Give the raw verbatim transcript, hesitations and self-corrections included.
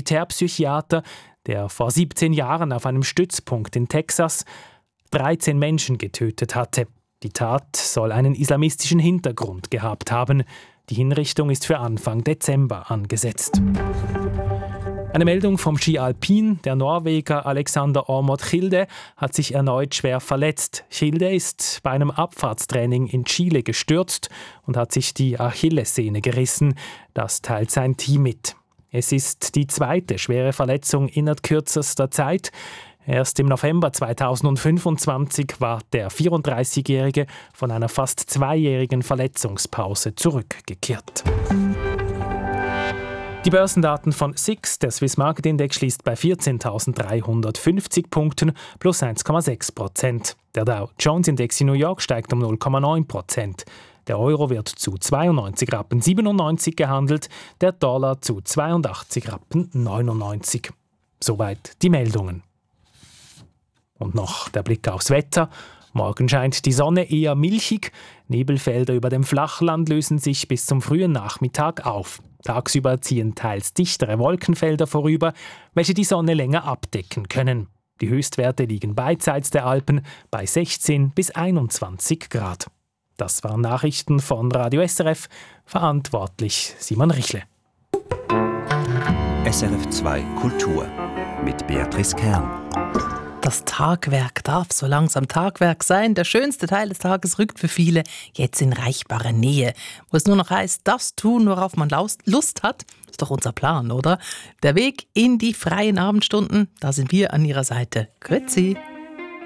Militärpsychiater, der vor siebzehn Jahren auf einem Stützpunkt in Texas dreizehn Menschen getötet hatte. Die Tat soll einen islamistischen Hintergrund gehabt haben. Die Hinrichtung ist für Anfang Dezember angesetzt. Eine Meldung vom Ski Alpin. Der Norweger Alexander Aamodt Kilde hat sich erneut schwer verletzt. Kilde ist bei einem Abfahrtstraining in Chile gestürzt und hat sich die Achillessehne gerissen. Das teilt sein Team mit. Es ist die zweite schwere Verletzung innerhalb kürzester Zeit. Erst im November zweitausendfünfundzwanzig war der vierunddreißigjährige von einer fast zweijährigen Verletzungspause zurückgekehrt. Die Börsendaten von S I X, der Swiss Market Index, schließt bei vierzehntausenddreihundertfünfzig Punkten plus eins Komma sechs Prozent. Der Dow Jones Index in New York steigt um null Komma neun Prozent. Der Euro wird zu zweiundneunzig Rappen siebenundneunzig gehandelt, der Dollar zu zweiundachtzig Rappen neunundneunzig. Soweit die Meldungen. Und noch der Blick aufs Wetter. Morgen scheint die Sonne eher milchig. Nebelfelder über dem Flachland lösen sich bis zum frühen Nachmittag auf. Tagsüber ziehen teils dichtere Wolkenfelder vorüber, welche die Sonne länger abdecken können. Die Höchstwerte liegen beidseits der Alpen bei sechzehn bis einundzwanzig Grad. Das waren Nachrichten von Radio S R F, verantwortlich Simon Richle. S R F zwei Kultur mit Beatrice Kern. Das Tagwerk darf so langsam Tagwerk sein. Der schönste Teil des Tages rückt für viele jetzt in reichbare Nähe. Wo es nur noch heißt, das tun, worauf man Lust hat. Ist doch unser Plan, oder? Der Weg in die freien Abendstunden, da sind wir an Ihrer Seite. Grüezi.